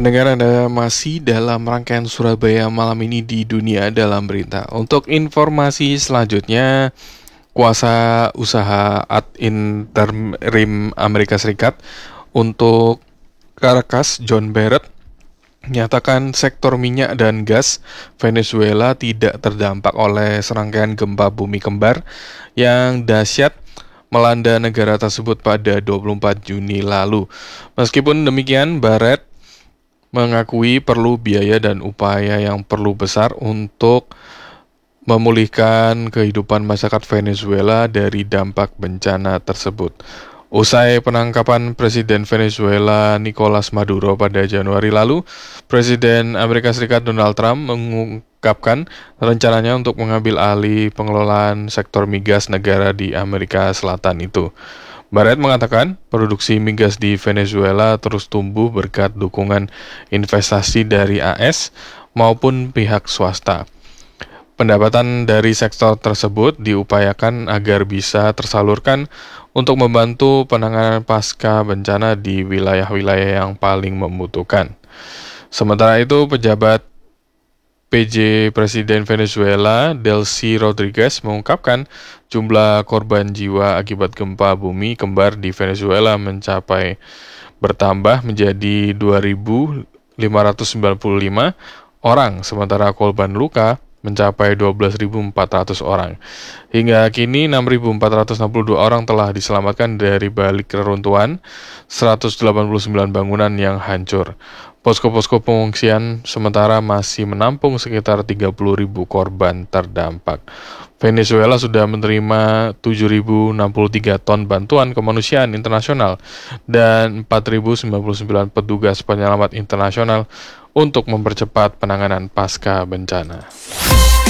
Pendengar, Anda masih dalam rangkaian Surabaya malam ini di Dunia Dalam Berita. Untuk informasi selanjutnya, kuasa usaha ad interim Amerika Serikat untuk Caracas, John Barrett, menyatakan sektor minyak dan gas Venezuela tidak terdampak oleh serangkaian gempa bumi kembar yang dahsyat melanda negara tersebut pada 24 Juni lalu. Meskipun demikian, Barrett mengakui perlu biaya dan upaya yang perlu besar untuk memulihkan kehidupan masyarakat Venezuela dari dampak bencana tersebut. Usai penangkapan Presiden Venezuela Nicolas Maduro pada Januari lalu, Presiden Amerika Serikat Donald Trump mengungkapkan rencananya untuk mengambil alih pengelolaan sektor migas negara di Amerika Selatan itu. Barrett mengatakan produksi migas di Venezuela terus tumbuh berkat dukungan investasi dari AS maupun pihak swasta. Pendapatan dari sektor tersebut diupayakan agar bisa tersalurkan untuk membantu penanganan pasca bencana di wilayah-wilayah yang paling membutuhkan. Sementara itu, pejabat PJ Presiden Venezuela, Delcy Rodriguez, mengungkapkan jumlah korban jiwa akibat gempa bumi kembar di Venezuela bertambah menjadi 2.595 orang, sementara korban luka mencapai 12.400 orang. Hingga kini 6.462 orang telah diselamatkan dari balik reruntuhan 189 bangunan yang hancur. Posko-posko pengungsian sementara masih menampung sekitar 30.000 korban terdampak. Venezuela sudah menerima 7.063 ton bantuan kemanusiaan internasional dan 4.099 petugas penyelamat internasional untuk mempercepat penanganan pasca bencana.